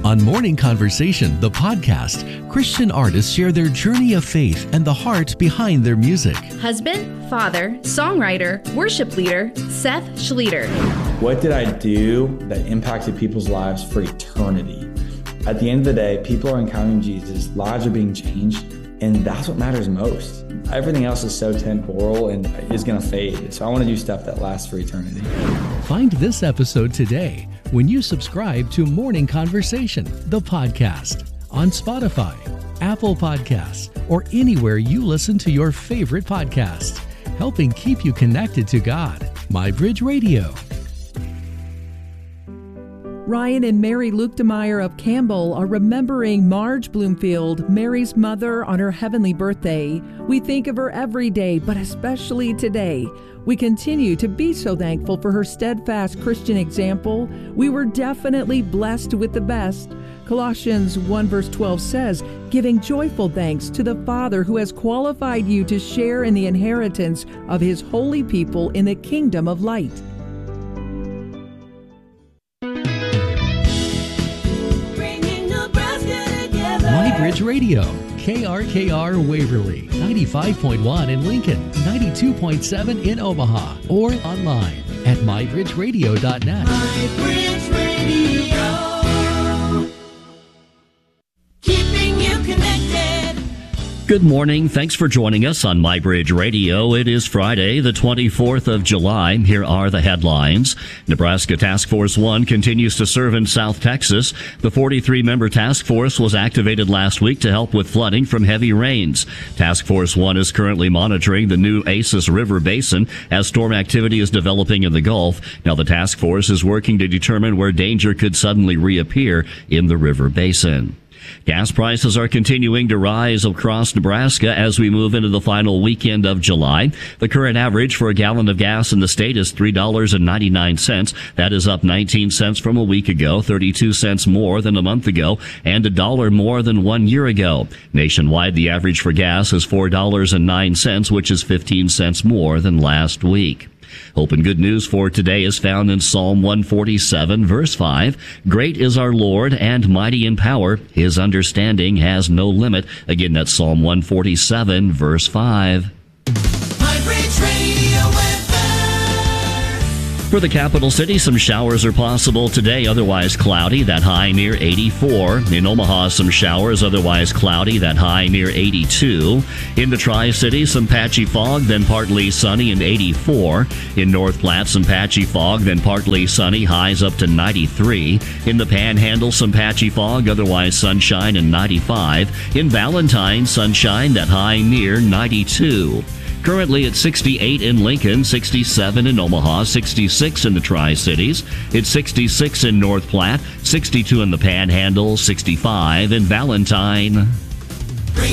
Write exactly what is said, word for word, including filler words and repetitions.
On Morning Conversation, the podcast, Christian artists share their journey of faith and the heart behind their music. Husband, father, songwriter, worship leader, Seth Schleter. What did I do that impacted people's lives for eternity? At the end of the day, people are encountering Jesus, lives are being changed, and that's what matters most. Everything else is so temporal and is going to fade. So I want to do stuff that lasts for eternity. Find this episode today when you subscribe to Morning Conversation, the podcast, on Spotify, Apple Podcasts, or anywhere you listen to your favorite podcasts, helping keep you connected to God. MyBridge Radio. Ryan and Mary Lukedemeyer of Campbell are remembering Marge Bloomfield, Mary's mother, on her heavenly birthday. We think of her every day, but especially today. We continue to be so thankful for her steadfast Christian example. We were definitely blessed with the best. Colossians one verse twelve says, giving joyful thanks to the Father who has qualified you to share in the inheritance of his holy people in the kingdom of light. MyBridge Radio, K R K R Waverly, ninety-five point one in Lincoln, ninety-two point seven in Omaha, or online at my bridge radio dot net. MyBridge Radio, keeping you connected. Good morning. Thanks for joining us on MyBridge Radio. It is Friday, the twenty-fourth of July. Here are the headlines. Nebraska Task Force One continues to serve in South Texas. The forty-three member task force was activated last week to help with flooding from heavy rains. Task Force One is currently monitoring the new Acis River Basin as storm activity is developing in the Gulf. Now the task force is working to determine where danger could suddenly reappear in the river basin. Gas prices are continuing to rise across Nebraska as we move into the final weekend of July. The current average for a gallon of gas in the state is three dollars and ninety-nine cents. That is up nineteen cents from a week ago, thirty-two cents more than a month ago, and a dollar more than one year ago. Nationwide, the average for gas is four dollars and nine cents, which is fifteen cents more than last week. Hope and good news for today is found in Psalm one forty-seven, verse five. Great is our Lord and mighty in power. His understanding has no limit. Again, that's Psalm one forty-seven, verse five. MyBridge Radio weather. For the capital city, some showers are possible today, otherwise cloudy, that high near eighty-four. In Omaha, some showers, otherwise cloudy, that high near eighty-two. In the Tri-City, some patchy fog, then partly sunny and eighty-four. In North Platte, some patchy fog, then partly sunny, highs up to ninety-three. In the Panhandle, some patchy fog, otherwise sunshine and ninety-five. In Valentine, sunshine, that high near ninety-two. Currently at sixty-eight in Lincoln, sixty-seven in Omaha, sixty-six in the Tri-Cities. It's sixty-six in North Platte, sixty-two in the Panhandle, sixty-five in Valentine.